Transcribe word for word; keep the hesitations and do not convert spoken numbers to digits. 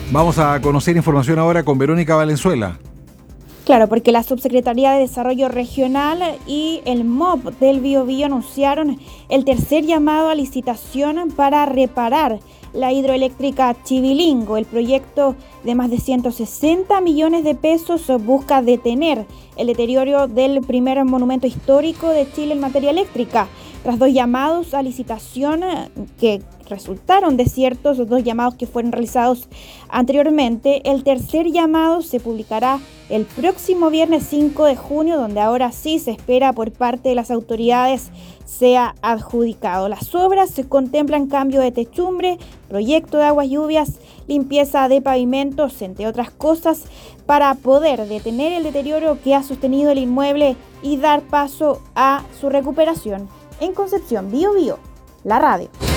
Vamos a conocer información ahora con Verónica Valenzuela. Claro, porque la Subsecretaría de Desarrollo Regional y el M O P del Biobío anunciaron el tercer llamado a licitación para reparar la hidroeléctrica Chivilingo. El proyecto de más de ciento sesenta millones de pesos busca detener el deterioro del primer monumento histórico de Chile en materia eléctrica. Tras dos llamados a licitación que resultaron desiertos, los dos llamados que fueron realizados anteriormente, el tercer llamado se publicará el próximo viernes cinco de junio, donde ahora sí se espera por parte de las autoridades sea adjudicado. Las obras se contemplan cambio de techumbre, proyecto de aguas lluvias, limpieza de pavimentos, entre otras cosas, para poder detener el deterioro que ha sostenido el inmueble y dar paso a su recuperación. En Concepción, Biobío, la radio.